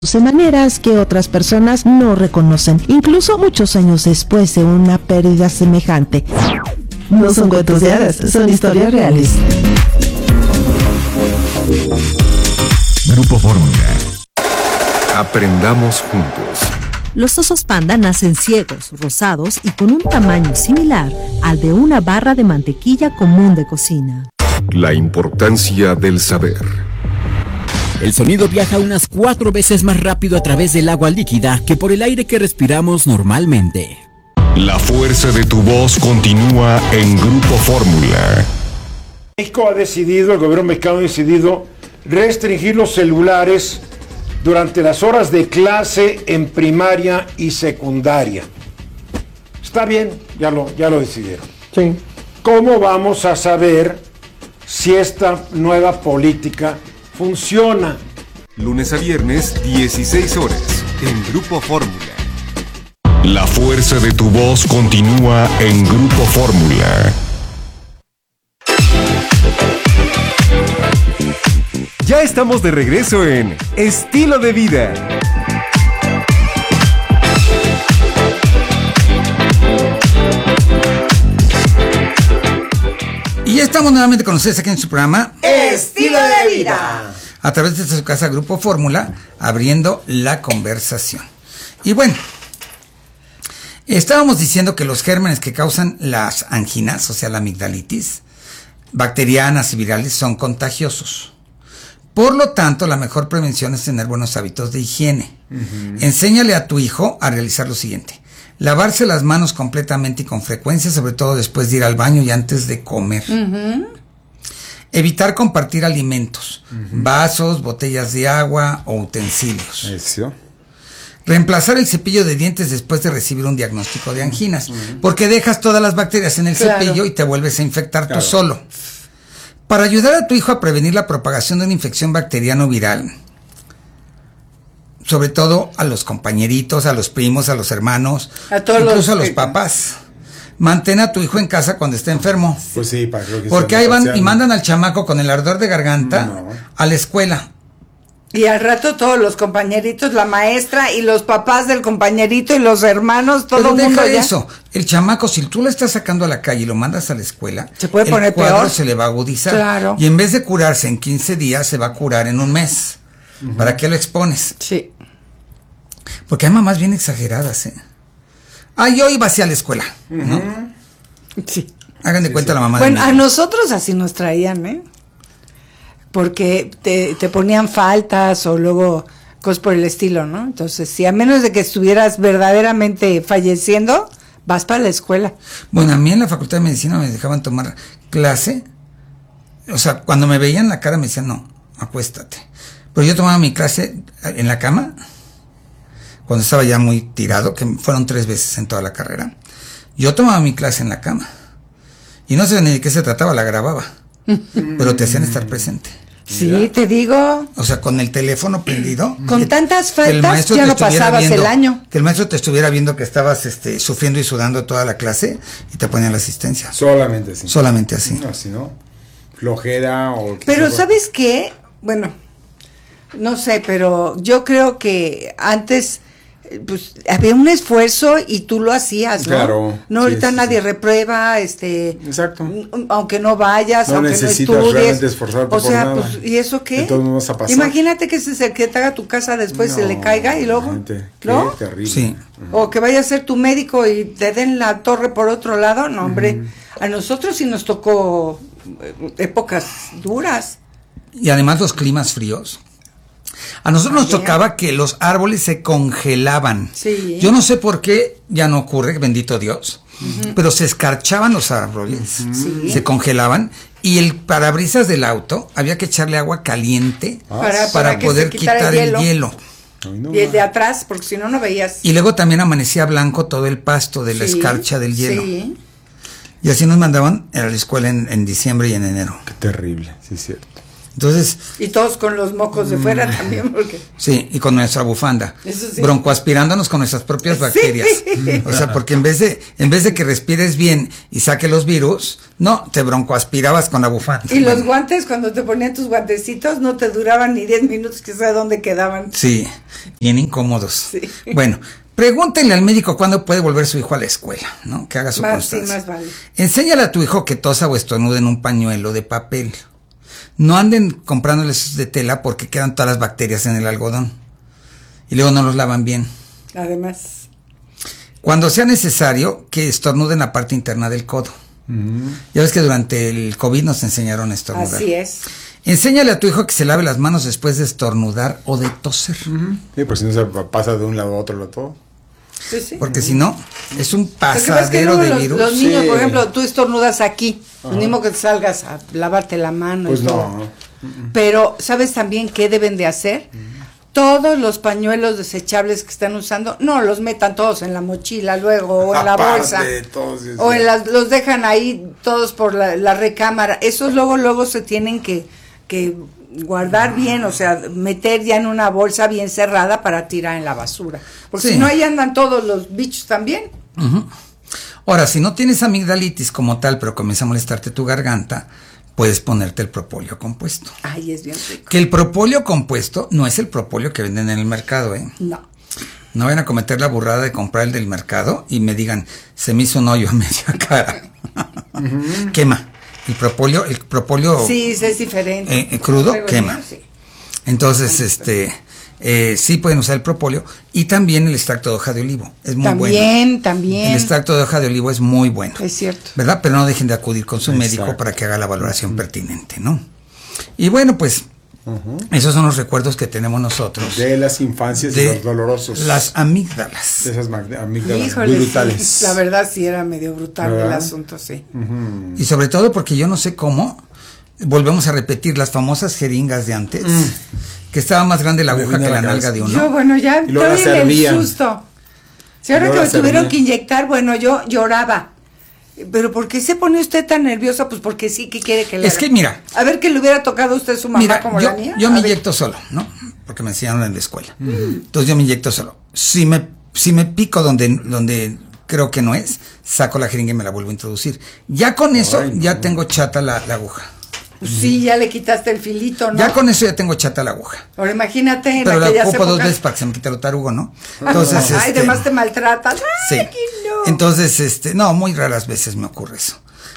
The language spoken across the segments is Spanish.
de maneras que otras personas no reconocen, incluso muchos años después de una pérdida semejante. No son cuentos de hadas, son historias reales. Grupo Fórmula. Aprendamos juntos. Los osos panda nacen ciegos, rosados y con un tamaño similar al de una barra de mantequilla común de cocina. La importancia del saber. El sonido viaja unas 4 veces más rápido a través del agua líquida que por el aire que respiramos normalmente. La fuerza de tu voz continúa en Grupo Fórmula. México ha decidido, el gobierno mexicano ha decidido restringir los celulares durante las horas de clase en primaria y secundaria. Está bien, ya lo decidieron. Sí. ¿Cómo vamos a saber si esta nueva política funciona? Lunes a viernes, 16 horas, en Grupo Fórmula. La fuerza de tu voz continúa en Grupo Fórmula. Ya estamos de regreso en Estilo de Vida. Y ya estamos nuevamente con ustedes aquí en su programa Estilo de Vida, a través de su casa Grupo Fórmula, abriendo la conversación. Y bueno, estábamos diciendo que los gérmenes que causan las anginas, o sea la amigdalitis, bacterianas y virales, son contagiosos. Por lo tanto, la mejor prevención es tener buenos hábitos de higiene. Enséñale a tu hijo a realizar lo siguiente: lavarse las manos completamente y con frecuencia, sobre todo después de ir al baño y antes de comer. Evitar compartir alimentos, vasos, botellas de agua o utensilios. Eso. Reemplazar el cepillo de dientes después de recibir un diagnóstico de anginas, porque dejas todas las bacterias en el cepillo y te vuelves a infectar tú solo. Para ayudar a tu hijo a prevenir la propagación de una infección bacteriana o viral, sobre todo a los compañeritos, a los primos, a los hermanos, incluso a los papás, mantén a tu hijo en casa cuando esté enfermo. Pues sí, para que porque ahí van y mandan al chamaco con el ardor de garganta a la escuela. Y al rato todos los compañeritos, la maestra y los papás del compañerito y los hermanos, todo el mundo ya. Eso, el chamaco, si tú lo estás sacando a la calle y lo mandas a la escuela, se puede poner el cuadro peor. Se le va a agudizar. Claro. Y en vez de curarse en 15 días, se va a curar en un mes. ¿Para qué lo expones? Sí. Porque hay mamás bien exageradas, ¿eh? Yo iba hacia la escuela, ¿no? Sí. Hagan de cuenta la mamá. Bueno, a nosotros así nos traían, ¿eh? Porque te ponían faltas o luego cosas por el estilo, ¿no? Entonces, si a menos de que estuvieras verdaderamente falleciendo, vas para la escuela. Bueno, a mí en la Facultad de Medicina me dejaban tomar clase. O sea, cuando me veían la cara me decían, no, acuéstate. Pero yo tomaba mi clase en la cama, cuando estaba ya muy tirado, que fueron 3 veces en toda la carrera. Yo tomaba mi clase en la cama. Y no sé ni de qué se trataba, la grababa. Pero te hacían estar presente. Sí, te digo. O sea, con el teléfono prendido. Con tantas faltas ya no pasabas el año. Que el maestro te estuviera viendo que estabas sufriendo y sudando toda la clase y te ponían la asistencia. Solamente así. Solamente así. No, si no, flojera o... Pero ¿sabes qué? Bueno, no sé, pero yo creo que antes pues había un esfuerzo y tú lo hacías, ¿no? Claro. No, ahorita sí, nadie sí. reprueba, Exacto. aunque no vayas, no aunque no necesitas estudies. realmente esforzarte o sea, por nada. pues, ¿y eso qué? Entonces no vas a pasar. Imagínate que que te haga tu casa después se le caiga y luego, gente, ¿no? Qué terrible. Sí. O que vaya a ser tu médico y te den la torre por otro lado, no, hombre. A nosotros sí nos tocó épocas duras. Y además los climas fríos. A nosotros nos tocaba que los árboles se congelaban. Sí. Yo no sé por qué ya no ocurre, bendito Dios, pero se escarchaban los árboles, se congelaban y el parabrisas del auto había que echarle agua caliente para que poder se quitara quitar el hielo. Y el de atrás, porque si no, no veías. Y luego también amanecía blanco todo el pasto de la escarcha del hielo. Sí. Y así nos mandaban a la escuela en diciembre y en enero. Qué terrible, sí es cierto. Entonces... Y todos con los mocos de fuera también, porque... Sí, y con nuestra bufanda. Eso sí. Broncoaspirándonos con nuestras propias bacterias. Sí. O sea, porque en vez de que respires bien y saque los virus, no, te broncoaspirabas con la bufanda. Y los guantes, cuando te ponían tus guantecitos, no te duraban ni 10 minutos, que sabe dónde quedaban. Sí, bien incómodos. Sí. Bueno, pregúntenle al médico cuándo puede volver su hijo a la escuela, ¿no? Que haga su constancia. Sí, más vale. Enséñale a tu hijo que tosa o estornude en un pañuelo de papel. No anden comprándoles de tela porque quedan todas las bacterias en el algodón. Y luego no los lavan bien. Además. Cuando sea necesario, que estornude en la parte interna del codo. Ya ves que durante el COVID nos enseñaron a estornudar. Así es. Enséñale a tu hijo que se lave las manos después de estornudar o de toser. Sí, pues si no se pasa de un lado a otro lo todo. Sí, sí. Porque si no, es un Lo que pasa es que pasadero luego de virus. los niños, Sí. por ejemplo, tú estornudas aquí, lo mismo que te salgas a lavarte la mano. Pues y todo. no. Pero, ¿sabes también qué deben de hacer? Todos los pañuelos desechables que están usando, no los metan todos en la mochila luego, o en la Aparte bolsa, de todos esos. o en los dejan ahí todos por la recámara. Esos luego se tienen que guardar bien, o sea, meter ya en una bolsa bien cerrada para tirar en la basura. Porque Sí. si no, ahí andan todos los bichos también. Ujú. Ahora, si no tienes amigdalitis como tal, pero comienza a molestarte tu garganta, puedes ponerte el propóleo compuesto. Ay, es bien rico. Que el propóleo compuesto no es el propóleo que venden en el mercado, ¿eh? No. No vayan a cometer la burrada de comprar el del mercado y me digan, se me hizo un hoyo a media cara. Quema. El propóleo Sí, es diferente. crudo Luego, quema. sí. Entonces, sí pueden usar el propóleo y también el extracto de hoja de olivo. Es muy bueno. También. El extracto de hoja de olivo es muy bueno. Es cierto. ¿Verdad? Pero no dejen de acudir con su médico Exacto. para que haga la valoración pertinente, ¿no? Y bueno, pues, esos son los recuerdos que tenemos nosotros. De las infancias y de los dolorosos. las amígdalas. De esas amígdalas Híjole, brutales. sí, la verdad sí era medio brutal ¿verdad? el asunto, sí. Y sobre todo porque yo no sé cómo, volvemos a repetir las famosas jeringas de antes, que estaba más grande la Me aguja vino que a la la nalga cabeza. de uno. Yo, bueno, ya Y luego la estoy en el servían. susto. Si ahora Y que luego me la tuvieron servían. que inyectar, bueno, yo lloraba. ¿Pero por qué se pone usted tan nerviosa? Pues porque sí, ¿qué quiere que le Es haga? que mira. A ver que le hubiera tocado a usted su mamá Mira, como la mía. yo A me ver. inyecto solo, ¿no? Porque me enseñaron en la escuela. Entonces yo me inyecto solo. Si me pico donde creo que no es, saco la jeringa y me la vuelvo a introducir. Ya con eso, Ay, no. ya tengo chata la aguja. Pues sí, ya le quitaste el filito, ¿no? Ya con eso ya tengo chata la aguja. Ahora imagínate en Pero la aquellas ocupo dos épocas. veces para que se me quite lo tarugo, ¿no? Entonces, Ay, además te maltratas. Sí. Ay, que no. Entonces, no, muy raras veces me ocurre eso.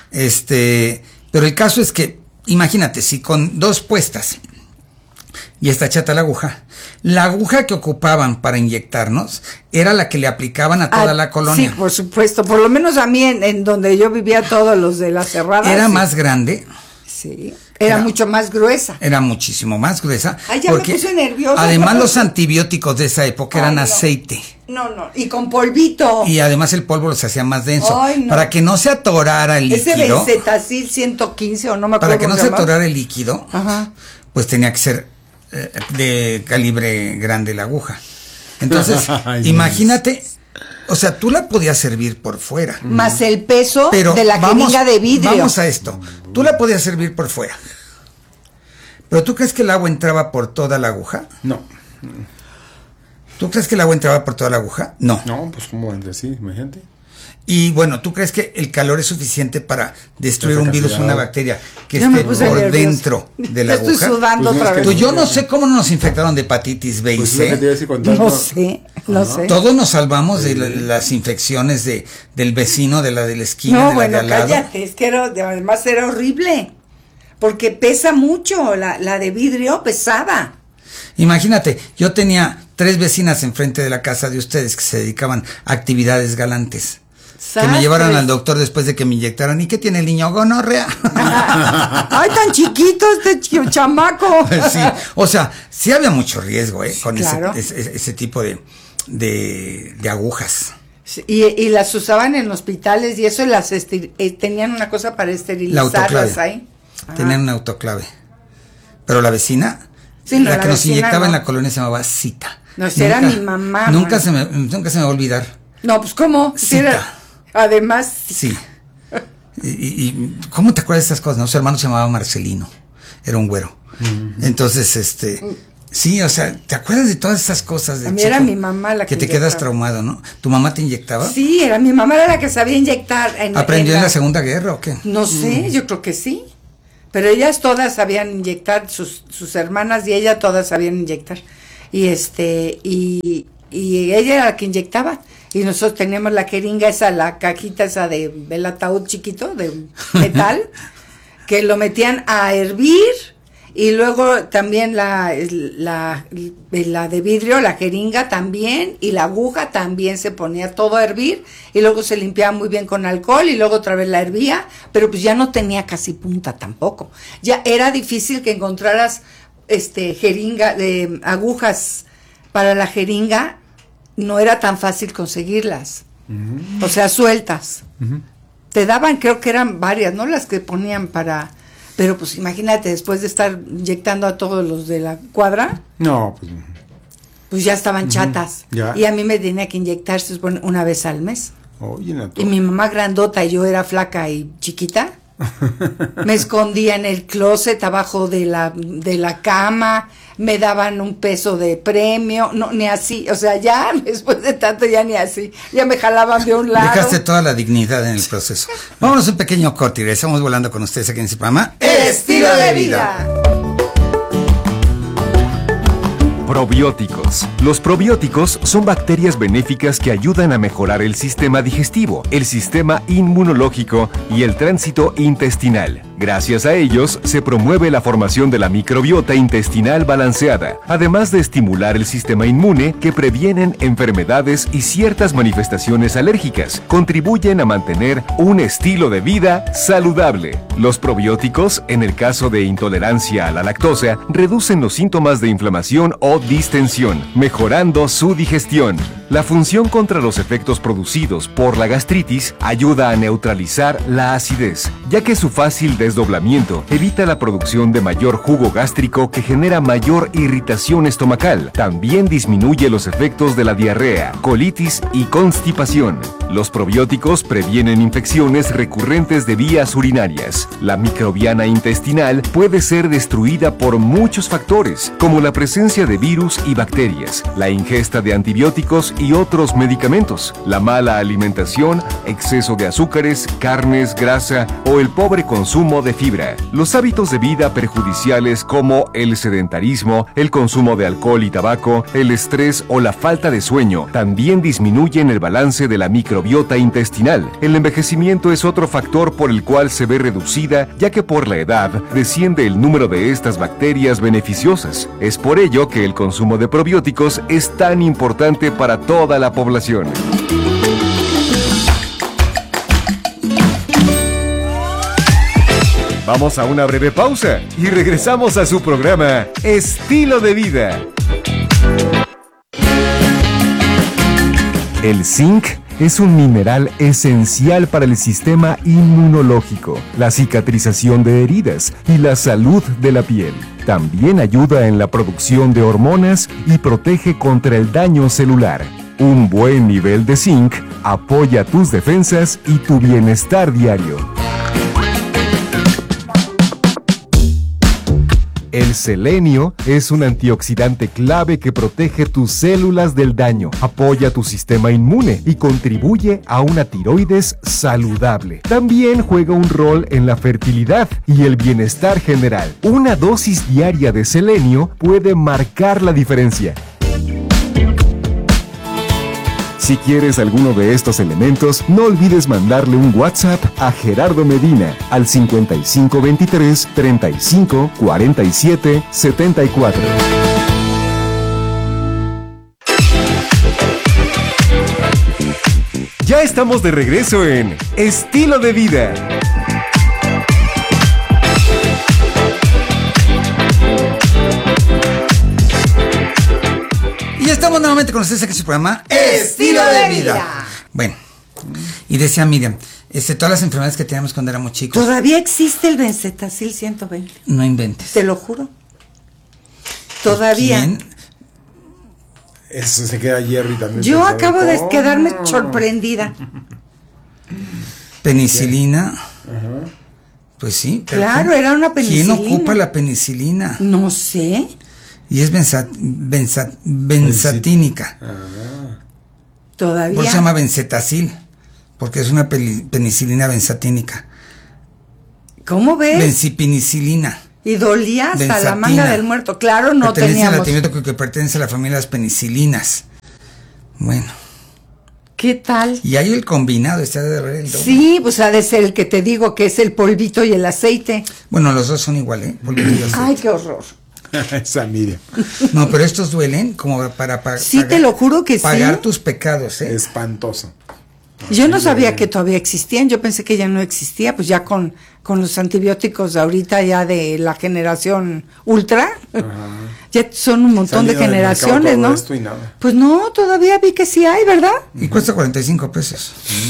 Pero el caso es que, imagínate, si con dos puestas y está chata la aguja que ocupaban para inyectarnos era la que le aplicaban a toda la colonia. Sí, por supuesto. Por lo menos a mí, en donde yo vivía, todos los de la cerrada. Era sí. más grande. Sí. Era mucho más gruesa. Era muchísimo más gruesa. Ay, ya me puse nerviosa. Además, los antibióticos de esa época eran Ay, no. aceite. No. Y con polvito. Y además el polvo los hacía más denso. Ay, no. Para que no se atorara el Ese líquido. Benzetacil 115 o no me acuerdo. Para que no cómo se llamaba. atorara el líquido, Ajá. pues tenía que ser de calibre grande la aguja. Entonces, Ay, imagínate, o sea, tú la podías servir por fuera. Más el peso Pero de la jeringa de vidrio. Vamos a esto. Tú la podías servir por fuera. Pero ¿tú crees que el agua entraba por toda la aguja? No. ¿Tú crees que el agua entraba por toda la aguja? No. No, pues como entre sí, imagínate. Y bueno, ¿tú crees que el calor es suficiente para destruir un virus o una bacteria que Ya me esté puse por nerviosa. dentro de la Ya estoy aguja? sudando Pues no, otra es que vez. Pues yo no sé cómo nos infectaron de hepatitis B y Pues es lo que te iba a C. decir con tanto- No sé, lo sé. Todos nos salvamos de las infecciones del vecino, de la esquina, No, de bueno, la de al lado. cállate, es que además era horrible. Porque pesa mucho, la de vidrio pesaba. Imagínate, yo tenía 3 vecinas enfrente de la casa de ustedes que se dedicaban a actividades galantes. Que me llevaron Sastres. al doctor después de que me inyectaran. ¿Y qué tiene el niño? Gonorrea. Ay, tan chiquito este chamaco. Sí, o sea, sí había mucho riesgo, con claro. ese tipo de agujas. Y las usaban en hospitales y eso, y las tenían una cosa para La esterilizarlas autoclave. ahí. Tenían una autoclave. Pero la vecina, Sí, no, la la que nos vecina inyectaba no. en la colonia se llamaba Cita. No, si era mi mamá, Nunca man. nunca se me va a olvidar. No, pues ¿cómo? Si Cita. era- además, Sí. Y ¿cómo te acuerdas de esas cosas? No, su hermano se llamaba Marcelino. Era un güero. Entonces, sí, o sea, ¿te acuerdas de todas esas cosas de A mí chico? era mi mamá la que te quedas traumado, ¿no? ¿Tu mamá te inyectaba? Sí, mi mamá era la que sabía inyectar. ¿Aprendió en la Segunda Guerra o qué? No sé, yo creo que sí. Pero ellas todas sabían inyectar, sus hermanas y ella todas sabían inyectar. Y y ella era la que inyectaba. Y nosotros teníamos la jeringa esa, la cajita esa del ataúd chiquito, de metal, que lo metían a hervir. Y luego también la de vidrio, la jeringa también, y la aguja también se ponía todo a hervir, y luego se limpiaba muy bien con alcohol, y luego otra vez la hervía, pero pues ya no tenía casi punta tampoco. Ya era difícil que encontraras jeringa, de agujas para la jeringa, no era tan fácil conseguirlas. O sea, sueltas. Te daban, creo que eran varias, ¿no? Las que ponían para... Pero pues imagínate, después de estar inyectando a todos los de la cuadra, no, pues ya estaban chatas. Ya. Y a mí me tenía que inyectar, se supone, una vez al mes. Oye, y mi mamá grandota y yo era flaca y chiquita, me escondía en el closet abajo de la cama, me daban un peso de premio, no, ni así, o sea, ya después de tanto ya ni así, ya me jalaban de un lado. Dejaste toda la dignidad en el proceso. Vámonos un pequeño corte y regresamos volando con ustedes aquí en este programa Estilo de Vida. Probióticos. Los probióticos son bacterias benéficas que ayudan a mejorar el sistema digestivo, el sistema inmunológico y el tránsito intestinal. Gracias a ellos, se promueve la formación de la microbiota intestinal balanceada, además de estimular el sistema inmune que previenen enfermedades y ciertas manifestaciones alérgicas. Contribuyen a mantener un estilo de vida saludable. Los probióticos, en el caso de intolerancia a la lactosa, reducen los síntomas de inflamación o distensión, mejorando su digestión. La función contra los efectos producidos por la gastritis ayuda a neutralizar la acidez, ya que su fácil desdoblamiento evita la producción de mayor jugo gástrico que genera mayor irritación estomacal. También disminuye los efectos de la diarrea, colitis y constipación. Los probióticos previenen infecciones recurrentes de vías urinarias. La microbiana intestinal puede ser destruida por muchos factores, como la presencia de virus y bacterias, la ingesta de antibióticos y otros medicamentos, la mala alimentación, exceso de azúcares, carnes, grasa o el pobre consumo de fibra. Los hábitos de vida perjudiciales como el sedentarismo, el consumo de alcohol y tabaco, el estrés o la falta de sueño también disminuyen el balance de la microbiota intestinal. El envejecimiento es otro factor por el cual se ve reducida, ya que por la edad desciende el número de estas bacterias beneficiosas. Es por ello que el consumo de probióticos es tan importante para toda la población. Vamos a una breve pausa y regresamos a su programa Estilo de Vida. El zinc es un mineral esencial para el sistema inmunológico, la cicatrización de heridas y la salud de la piel. También ayuda en la producción de hormonas y protege contra el daño celular. Un buen nivel de zinc apoya tus defensas y tu bienestar diario. El selenio es un antioxidante clave que protege tus células del daño, apoya tu sistema inmune y contribuye a una tiroides saludable. También juega un rol en la fertilidad y el bienestar general. Una dosis diaria de selenio puede marcar la diferencia. Si quieres alguno de estos elementos, no olvides mandarle un WhatsApp a Gerardo Medina al 5523 35 47 74. Ya estamos de regreso en Estilo de Vida. Y estamos nuevamente con ustedes aquí en su programa Estilo de Vida. Bueno, y decía Miriam, todas las enfermedades que teníamos cuando éramos chicos. Todavía existe el Benzetacil 120. No inventes. Te lo juro. Todavía. ¿Quién? Eso se queda Jerry también. Yo acabo de quedarme sorprendida. Penicilina. Pues sí. Claro, era una penicilina. ¿Quién ocupa la penicilina? No sé. Y es benzatínica. Todavía. Por eso se llama benzetacil, porque es una penicilina benzatínica. ¿Cómo ves? Bencipenicilina. Y dolía hasta Benzatina. la manga del muerto. Claro, no pertenece teníamos. al antibiótico que pertenece a la familia de las penicilinas. Bueno. ¿Qué tal? Y hay el combinado, está de ver el doble. Sí, pues ha de ser el que te digo que es el polvito y el aceite. Bueno, los dos son igual, ¿eh? Polvito y aceite. Ay, qué horror. Esa Miriam. No, pero estos duelen como para Sí, te lo juro que pagar sí. tus pecados, ¿eh? Espantoso. Yo no sabía que todavía existían, yo pensé que ya no existía, pues ya con los antibióticos de ahorita ya de la generación ultra, ya son un montón de Salido del generaciones, mercado todo ¿no? esto y nada. Pues no, todavía vi que sí hay, ¿verdad? Y cuesta 45 pesos.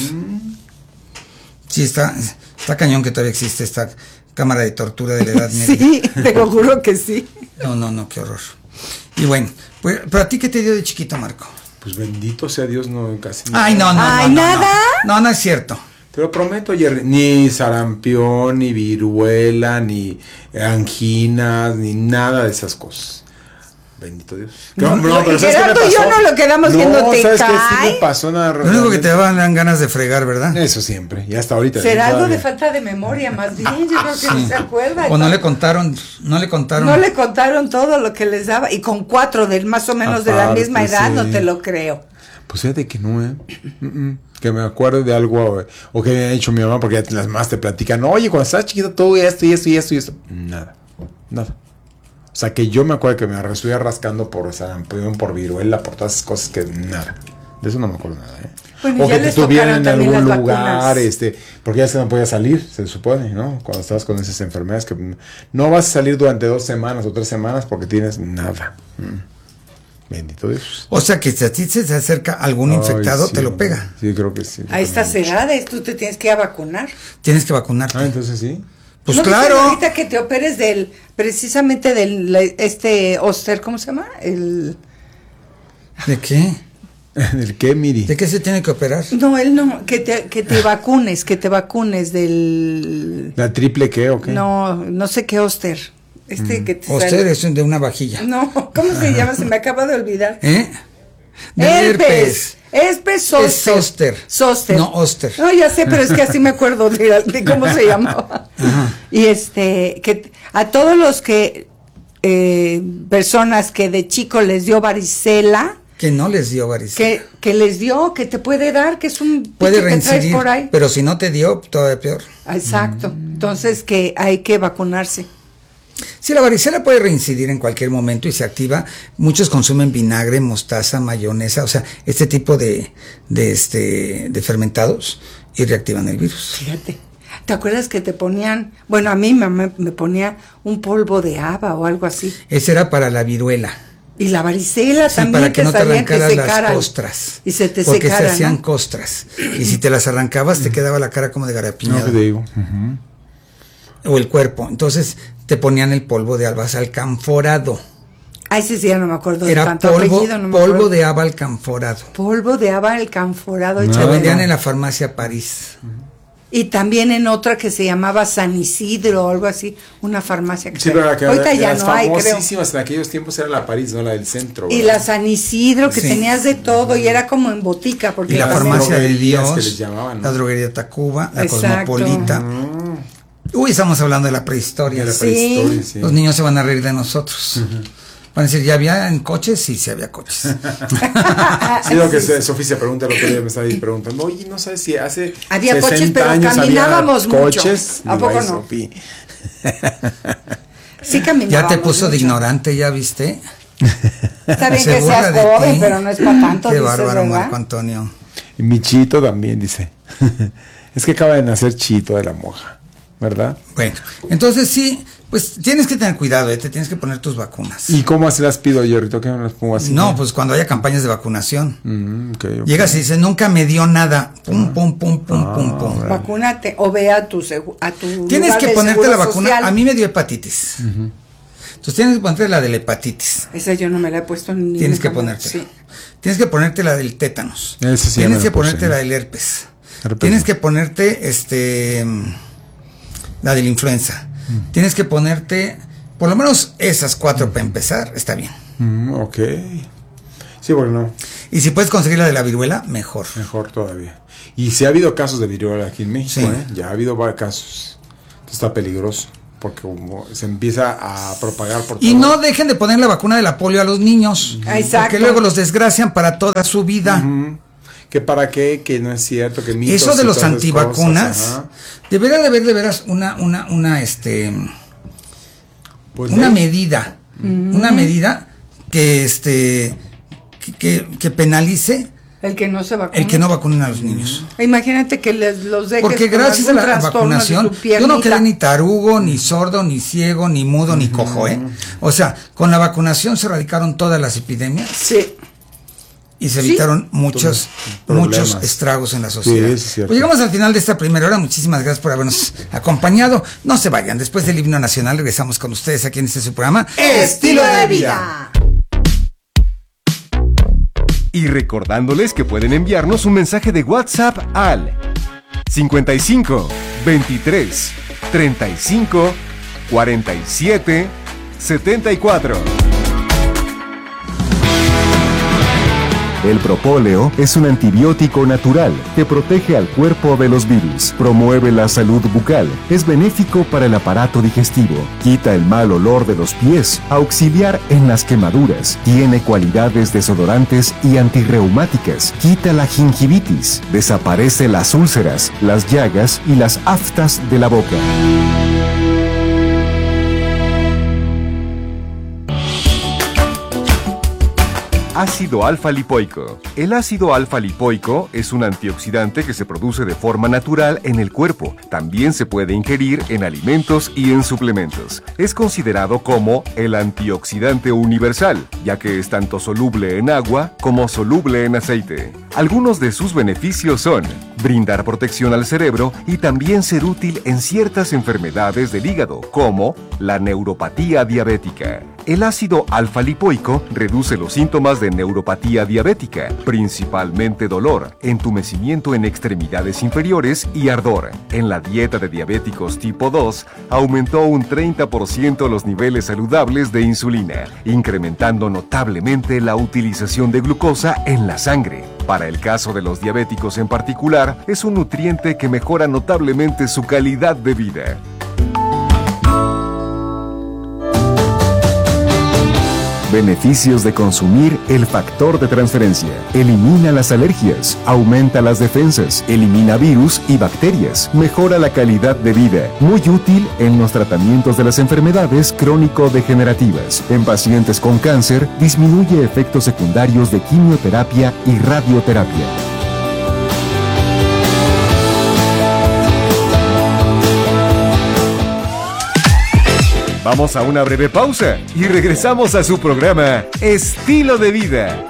Sí, está cañón que todavía existe esta cámara de tortura de la Edad Media. Sí, te lo juro que sí. No, qué horror. Y bueno, pues, ¿pero a ti qué te dio de chiquito, Marco? Pues bendito sea Dios, no casi Ay, no, ¿nada? No es cierto. Te lo prometo, Jerry, ni sarampión, ni viruela, ni anginas, ni nada de esas cosas. Bendito Dios. Y Gerardo y yo no lo quedamos viendo, ¿te ¿sabes qué? Sí cae? me pasó nada. Lo único que te dan ganas de fregar, ¿verdad? Eso siempre, y hasta ahorita. Será algo todavía. de falta de memoria, más bien, yo creo que no se acuerda. O no le contaron. No le contaron todo lo que les daba, y con 4 del más o menos de la Aparte, misma edad, sí. no te lo creo. Pues fíjate que no, que me acuerdo de algo, o que me ha dicho mi mamá, porque las mamás te platican, oye, cuando estabas chiquito, todo esto y esto y esto y esto. Nada. O sea, que yo me acuerdo que me estuve rascando por sarampión, por viruela, por todas esas cosas que nada. De eso no me acuerdo nada, Bueno, o ya que te les tuvieran tocaron en también algún las lugar, vacunas. porque ya se no podía salir, se supone, ¿no? Cuando estabas con esas enfermedades, que no vas a salir durante 2 semanas o 3 semanas porque tienes nada. Bendito Dios. O sea que si a ti se acerca algún infectado, sí, te lo pega. Sí, creo que sí. A estas edades tú te tienes que ir a vacunar. Tienes que vacunarte. Entonces sí. Pues ¿No claro. viste ahorita que te operes precisamente del Oster, ¿cómo se llama? ¿De qué? ¿Del qué, Miri? ¿De qué se tiene que operar? No, él no, que te vacunes del... ¿La triple qué o qué? No sé qué Oster. Que te Oster sale. es de una vajilla. No, ¿cómo se llama? Se me acaba de olvidar. ¿Eh? Herpes zoster. Zoster. No, Oster. No, ya sé, pero es que así me acuerdo de cómo se llamaba. Ajá. Y que a todos los que personas que de chico les dio varicela, Que no les dio varicela. que les dio, que te puede dar, que es un Puede pique que traes reincidir, por ahí. pero si no te dio, todavía peor. Exacto. Entonces que hay que vacunarse. Sí, la varicela puede reincidir en cualquier momento y se activa. Muchos consumen vinagre, mostaza, mayonesa, o sea, este tipo de fermentados y reactivan el virus. Fíjate. ¿Te acuerdas que te ponían, bueno, a mí mamá me ponía un polvo de haba o algo así? Ese era para la viruela. Y la varicela Sí, también, para que no te salían arrancaras las secaran. costras. Y se te porque secaran, se hacían ¿no? costras. Y si te las arrancabas, te quedaba la cara como de No, garapiñado. te digo. O el cuerpo. Entonces te ponían el polvo de haba alcanforado. Ay, sí, ya no me acuerdo de Era tanto polvo, apellido, no me polvo acuerdo. de haba alcanforado. Polvo de haba alcanforado. Se hecho vendían de- en la farmacia París. Y también en otra que se llamaba San Isidro o algo así, una farmacia que Sí, pero la que ahorita de ya las no hay, creo. famosísimas en aquellos tiempos era la París, no la del centro. Y ¿verdad? la San Isidro, que Sí. tenías de todo y era como en botica. Porque Y la también- farmacia de droguerías que Dios, les llamaban, ¿no? la droguería Tacuba, la Exacto. Cosmopolita. Uy, estamos hablando de la prehistoria. De la Sí. prehistoria, sí. Los niños se van a reír de nosotros. Van a decir, ¿ya había en coches? Sí, sí había coches. Sí, lo que Sofía se pregunta, el otro día me estaba ahí preguntando, oye, no sabes si hace Había 60 coches, pero años caminábamos había mucho. coches. ¿A Digo, poco "Ay, no?" Sofía". Sí caminábamos Ya te puso de mucho. ignorante, ¿ya viste? Está bien Se que burla seas de joven, ti. pero no es para tanto, Qué dices, bárbaro, ¿verdad? Marco Antonio. Y mi Chito también dice, es que acaba de nacer Chito de la Moja, ¿verdad? Bueno, entonces sí, pues tienes que tener cuidado, te tienes que poner tus vacunas. ¿Y cómo se las pido yo ahorita? ¿Qué me las pongo así? No, pues cuando haya campañas de vacunación. Ok. Llegas y dices, nunca me dio nada. Pum, pum, pum, pum, pum, pum. Vacúnate o ve a tu Tienes lugar que de ponerte seguro la vacuna. social. A mí me dio hepatitis. Entonces tienes que ponerte la de la hepatitis. Esa yo no me la he puesto ni Tienes que nunca me- ponerte. Sí. Tienes que ponerte la del tétanos. Ese sí ya Tienes me que lo puse. ponerte la del herpes. Herpes Tienes no. que ponerte la de la influenza. Tienes que ponerte, por lo menos esas 4 para empezar, está bien. Ok. Sí, bueno. Y si puedes conseguir la de la viruela, mejor. Mejor todavía. Y si ha habido casos de viruela aquí en México, Sí. Ya ha habido varios casos. Está peligroso, porque como se empieza a propagar por Y todo. no dejen de poner la vacuna de la polio a los niños. Exacto. Porque luego los desgracian para toda su vida. Que para qué, que no es cierto, que mitos Eso de y los todas esas antivacunas, cosas, ajá. debería de haber de veras una Pues una medida, una medida que que penalice El que no se vacuna. el que no vacunen a los niños. Imagínate que los dejes Porque con gracias a algún la trastorno de vacunación, su yo no quedé piernita. ni tarugo, ni sordo, ni ciego, ni mudo, ni cojo, O sea, con la vacunación se erradicaron todas las epidemias. Sí. Y se evitaron muchos problemas. estragos en la sociedad. Sí, es cierto. Pues llegamos al final de esta primera hora. Muchísimas gracias por habernos acompañado. No se vayan. Después del himno nacional regresamos con ustedes aquí en este su programa Estilo de vida. Y recordándoles que pueden enviarnos un mensaje de WhatsApp al 55 23 35 47 74. El propóleo es un antibiótico natural que protege al cuerpo de los virus, promueve la salud bucal, es benéfico para el aparato digestivo, quita el mal olor de los pies, auxiliar en las quemaduras, tiene cualidades desodorantes y antirreumáticas, quita la gingivitis, desaparece las úlceras, las llagas y las aftas de la boca. Ácido alfa-lipoico. El ácido alfa-lipoico es un antioxidante que se produce de forma natural en el cuerpo. También se puede ingerir en alimentos y en suplementos. Es considerado como el antioxidante universal, ya que es tanto soluble en agua como soluble en aceite. Algunos de sus beneficios son brindar protección al cerebro y también ser útil en ciertas enfermedades del hígado, como la neuropatía diabética. El ácido alfa-lipoico reduce los síntomas de neuropatía diabética, principalmente dolor, entumecimiento en extremidades inferiores y ardor. En la dieta de diabéticos tipo 2, aumentó un 30% los niveles saludables de insulina, incrementando notablemente la utilización de glucosa en la sangre. Para el caso de los diabéticos en particular, es un nutriente que mejora notablemente su calidad de vida. Beneficios de consumir el factor de transferencia. Elimina las alergias, aumenta las defensas, elimina virus y bacterias, mejora la calidad de vida. Muy útil en los tratamientos de las enfermedades crónico-degenerativas. En pacientes con cáncer, disminuye efectos secundarios de quimioterapia y radioterapia. Vamos a una breve pausa y regresamos a su programa Estilo de Vida.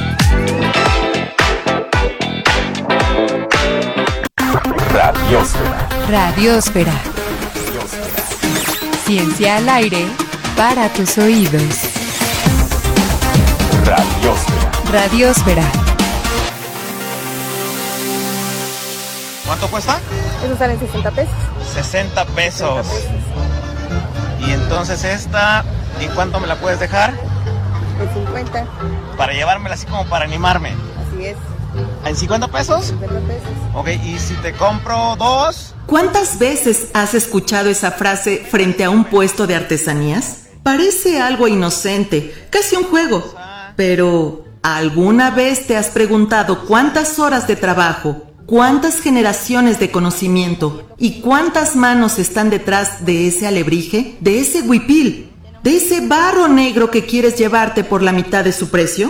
Radiósfera. Radiósfera. Ciencia al aire para tus oídos. Radiósfera. Radiósfera. ¿Cuánto cuesta? Eso salen 60 pesos. 60 pesos. Y entonces esta, ¿y cuánto me la puedes dejar? En 50. Para llevármela así como para animarme. Así es. ¿En 50 pesos? 50 pesos. Ok, ¿y si te compro 2? ¿Cuántas veces has escuchado esa frase frente a un puesto de artesanías? Parece algo inocente, casi un juego. Pero, ¿alguna vez te has preguntado cuántas horas de trabajo, cuántas generaciones de conocimiento y cuántas manos están detrás de ese alebrije, de ese huipil, de ese barro negro que quieres llevarte por la mitad de su precio?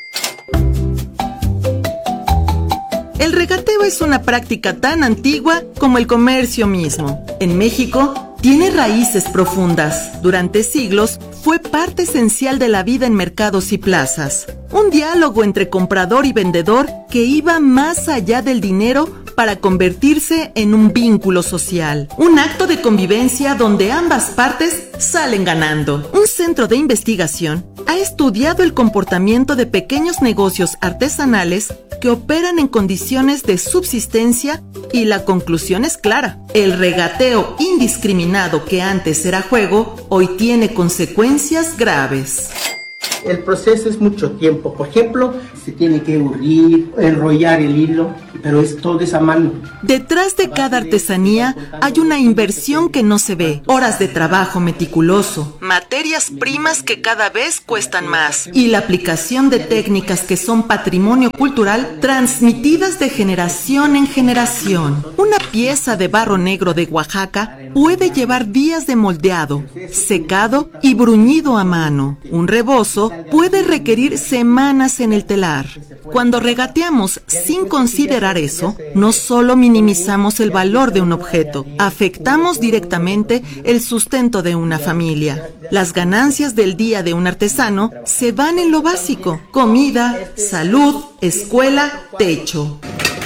El regateo es una práctica tan antigua como el comercio mismo. En México, tiene raíces profundas. Durante siglos, fue parte esencial de la vida en mercados y plazas. Un diálogo entre comprador y vendedor que iba más allá del dinero para convertirse en un vínculo social. Un acto de convivencia donde ambas partes salen ganando. Un centro de investigación ha estudiado el comportamiento de pequeños negocios artesanales que operan en condiciones de subsistencia Y la conclusión es clara. El regateo indiscriminado que antes era juego, hoy tiene consecuencias graves. El proceso es mucho tiempo. Por ejemplo, se tiene que urrir, enrollar el hilo, pero todo es a mano. Detrás de cada artesanía hay una inversión que no se ve, horas de trabajo meticuloso, materias primas que cada vez cuestan más y la aplicación de técnicas que son patrimonio cultural transmitidas de generación en generación. Una pieza de barro negro de Oaxaca puede llevar días de moldeado, secado y bruñido a mano. Un rebozo puede requerir semanas en el telar. Cuando regateamos sin considerar eso, no solo minimizamos el valor de un objeto, afectamos directamente el sustento de una familia. Las ganancias del día de un artesano se van en lo básico: comida, salud, escuela, techo.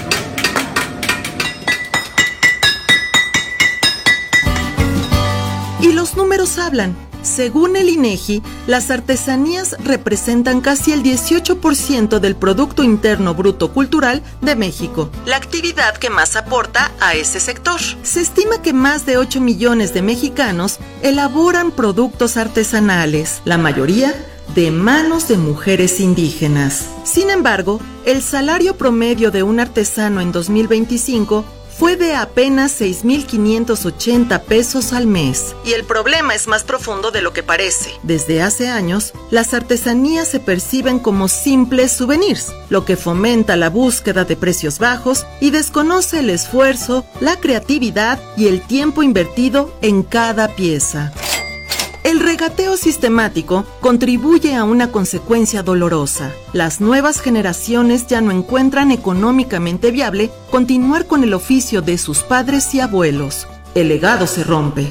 Y los números hablan. Según el INEGI, las artesanías representan casi el 18% del Producto Interno Bruto Cultural de México, la actividad que más aporta a ese sector. Se estima que más de 8 millones de mexicanos elaboran productos artesanales, la mayoría de manos de mujeres indígenas. Sin embargo, el salario promedio de un artesano en 2025 fue de apenas 6,580 pesos al mes. Y el problema es más profundo de lo que parece. Desde hace años, las artesanías se perciben como simples souvenirs, lo que fomenta la búsqueda de precios bajos y desconoce el esfuerzo, la creatividad y el tiempo invertido en cada pieza. El regateo sistemático contribuye a una consecuencia dolorosa. Las nuevas generaciones ya no encuentran económicamente viable continuar con el oficio de sus padres y abuelos. El legado se rompe.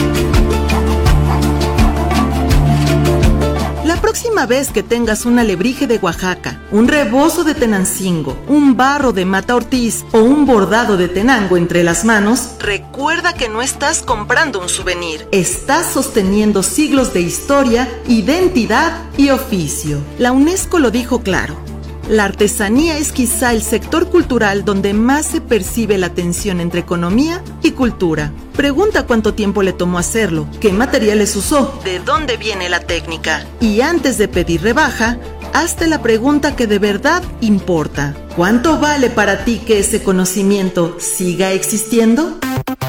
La próxima vez que tengas un alebrije de Oaxaca, un rebozo de Tenancingo, un barro de Mata Ortiz o un bordado de Tenango entre las manos, recuerda que no estás comprando un souvenir, estás sosteniendo siglos de historia, identidad y oficio. La UNESCO lo dijo claro. La artesanía es quizá el sector cultural donde más se percibe la tensión entre economía y cultura. Pregunta cuánto tiempo le tomó hacerlo, qué materiales usó, de dónde viene la técnica. Y antes de pedir rebaja, hazte la pregunta que de verdad importa. ¿Cuánto vale para ti que ese conocimiento siga existiendo?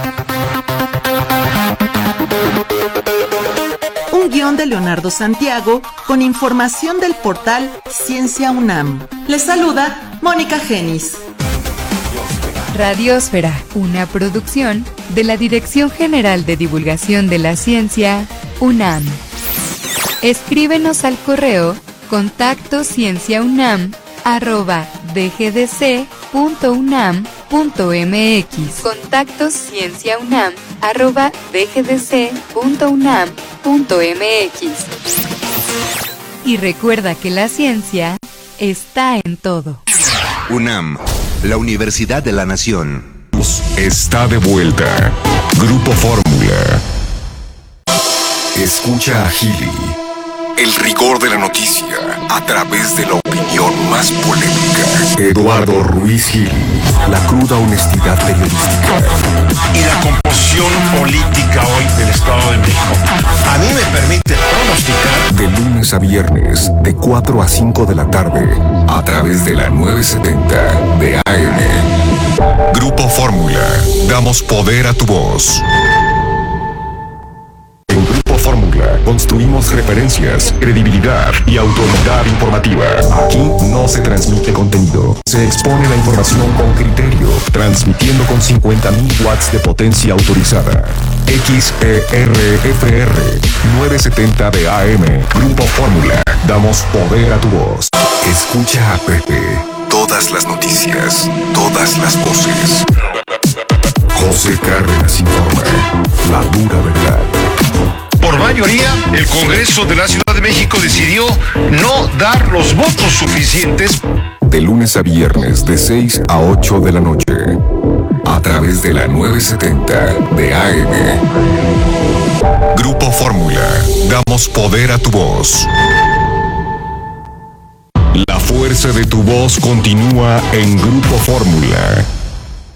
Un guión de Leonardo Santiago con información del portal Ciencia UNAM. Les saluda Mónica Genis. Radiosfera, una producción de la Dirección General de Divulgación de la Ciencia, UNAM. Escríbenos al correo contactoscienciaunam@dgdc.unam.mx. contactoscienciaunam@dgdc.unam.mx. Y recuerda que la ciencia está en todo. UNAM, la Universidad de la Nación. Está de vuelta. Grupo Fórmula. Escucha a Gili. El rigor de la noticia a través de la opinión más polémica. Eduardo Ruiz Gili. La cruda honestidad periodística. Y la composición política hoy del Estado de México a mí me permite pronosticar. De lunes a viernes, de 4 a 5 de la tarde, a través de la 970 de AM. Grupo Fórmula. Damos poder a tu voz. En Grupo Fórmula construimos referencias, credibilidad y autoridad informativa. Aquí no se transmite contenido, se expone la información con criterio, transmitiendo con 50,000 watts de potencia autorizada. XERFR 970 de AM. Grupo Fórmula. Damos poder a tu voz. Escucha a Pepe. Todas las noticias, todas las voces. José Cárdenas informa. La dura verdad. Por mayoría, el Congreso de la Ciudad de México decidió no dar los votos suficientes. De lunes a viernes, de 6 a 8 de la noche. A través de la 970 de AM. Grupo Fórmula. Damos poder a tu voz. La fuerza de tu voz continúa en Grupo Fórmula.